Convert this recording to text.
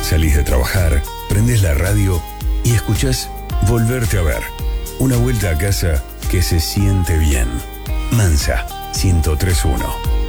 Salís de trabajar, prendés la radio y escuchás Volverte a ver. Una vuelta a casa que se siente bien. Mansa, 103.1.